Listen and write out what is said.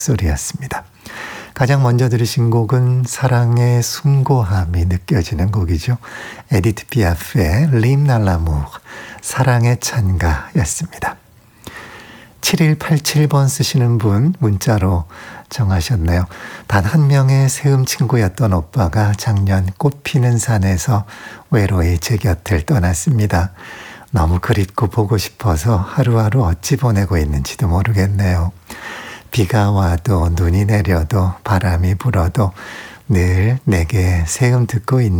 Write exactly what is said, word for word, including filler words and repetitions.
소리였습니다. 가장 먼저 들으신 곡은 사랑의 숭고함이 느껴지는 곡이죠. 에디트 피아프의 림 날라무 사랑의 찬가였습니다. 칠일팔칠 번 쓰시는 분 문자로 정하셨네요. 단 한 명의 세음 친구였던 오빠가 작년 꽃피는 산에서 외로이 제 곁을 떠났습니다. 너무 그립고 보고 싶어서 하루하루 어찌 보내고 있는지도 모르겠네요. 비가 와도 눈이 내려도 바람이 불어도 늘 내게 세음 듣고 있는